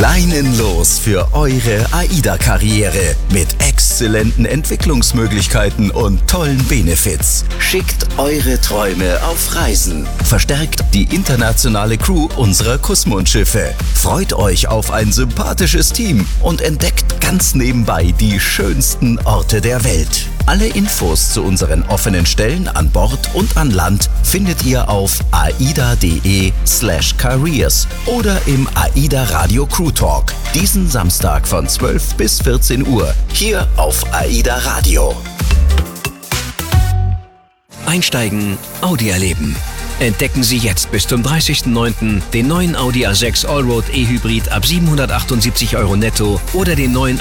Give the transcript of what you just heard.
Leinenlos für eure AIDA-Karriere mit exzellenten Entwicklungsmöglichkeiten und tollen Benefits. Schickt eure Träume auf Reisen. Verstärkt die internationale Crew unserer Kussmundschiffe. Freut euch auf ein sympathisches Team und entdeckt ganz nebenbei die schönsten Orte der Welt. Alle Infos zu unseren offenen Stellen an Bord und an Land findet ihr auf aida.de/careers oder im AIDA Radio Crew Talk. Diesen Samstag von 12 bis 14 Uhr hier auf AIDA Radio. Einsteigen, Audi erleben. Entdecken Sie jetzt bis zum 30.09. den neuen Audi A6 Allroad E-Hybrid ab 778 € netto oder den neuen